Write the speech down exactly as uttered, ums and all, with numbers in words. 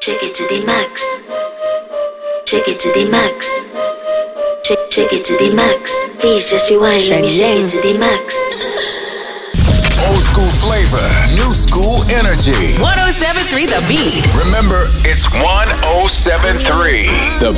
Shake it to the max. Shake it to the max. Shake, shake it to the max. Please just rewind. Let me shake it to the max. Old school flavor, new school energy. one oh seven point three The Beat. Remember, it's one oh seven point three The